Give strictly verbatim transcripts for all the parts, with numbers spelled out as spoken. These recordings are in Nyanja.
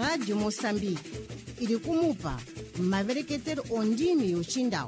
Rádio Moçambique ili kumupa mavereketero ondimi yochindao.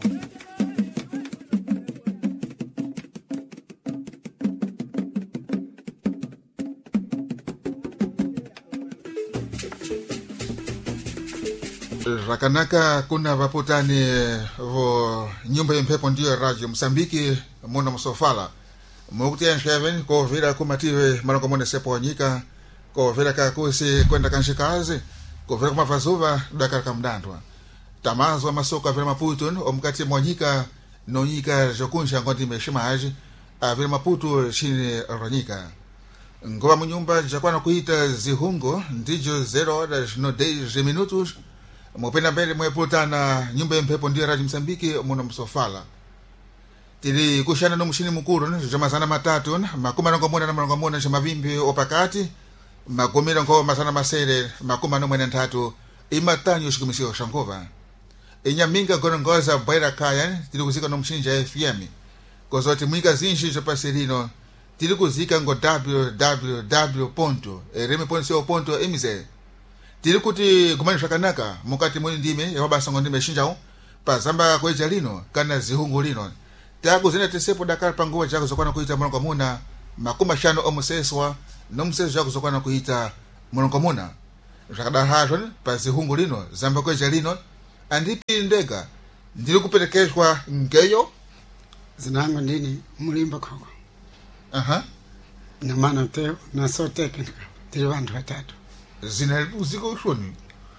Rakanaka kuna vaputani vo nyumba yempepo ndiyo Radio Msambiki muna msofala mukutiya nsheven ko vira kumative malongo mone sepo wanyika ko vira kakusi kwenda kanshikazi ko vira kumavazuva dakar kamdandwa tamazwa masoko vira maputun omkati mwanyika nonyika jokunsha ngondi meshimaji a vira maputu chini ronyika ngova munyumba jakwana kuita zihungo ndijo zero horas no dez minutos mupenda mbele mweputana nyumba yempepo ndiyo Radio Msambiki muna msofala tili kushana no mshini mukuru jamazana matatu makumi nongo mona na nongo mona chamavimbi opakati makumi nongo masana masere makumi no mwene ntatu imatanyo shikumisio shankova inyaminga gorongoza baira kaya tili kuzika no mshinja F M kozoti mwika zinshi jopasirino tili kuzika ngo www ponto reme ponto mz tili kuti kumani shakanaka mukati mwini ndime yawabasongo ndime shinjao pazamba kweja lino kana zihungu lino tagu zina tesepo dakar panguwa jako zokwana kuita mwanongo muna makuma shano omuseswa no museso jako zokwana kuita mwanongo muna shakada hashon pa zihungu lino zamba kweja lino andipi ndega ndili kuperekeshwa ngeyo zinango ndini mulimba koko aha na mana teo na so teknika tili vantu watatu zina uziko ushoni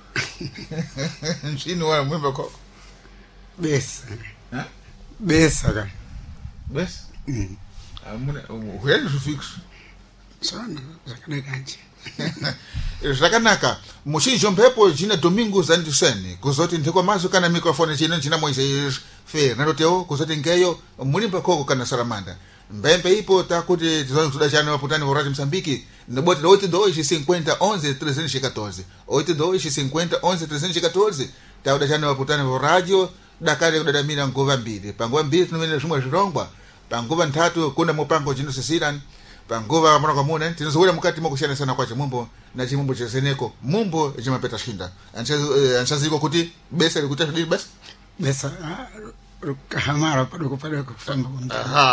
nchini wala mwimba koko besa ha? Besa ka besa mm. amuna uhele sufix sana zakanakanje zakanaka mushinjo mpepo jina Domingos Anderson kuzoti ndiko mazo kana microphone jina jina Moises Fernando Teo kuzoti ngeyo mulimba koko kana Salamanda mbembe ipo takuti tizokuda chana waputani wa Radio Msambiki naboti oito dois cinquenta onze trezentos e quatorze oito dois cinquenta onze trezentos e quatorze tauda chana waputani wa radio dakare kudadamira ngova mbili pangova mbili tunomene shumwa zvirongwa pangova ntatu kuna mupango jino sisiran pangova mwana kwa mune tinozohura mukati mokushana sana kwa chimumbo na chimumbo cheseneko mumbo jimapeta shinda anchaziko kuti besa likutasha dili besa besa rukahamara paduko paduko kufamba aha